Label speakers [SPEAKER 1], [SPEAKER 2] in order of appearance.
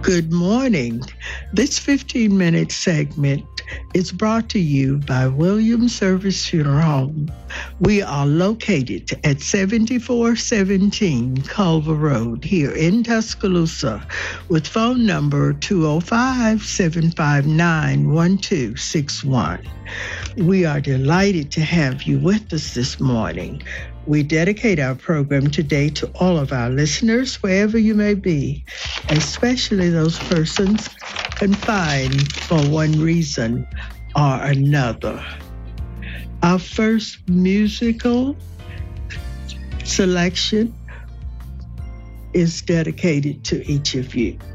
[SPEAKER 1] Good morning. This 15-minute segment is brought to you by Williams Service Funeral Home. We are located at 7417 Culver Road here in Tuscaloosa with phone number 205-759-1261. We are delighted to have you with us this morning. We dedicate our program today to all of our listeners, wherever you may be, especially those persons confined for one reason or another. Our first musical selection is dedicated to each of you.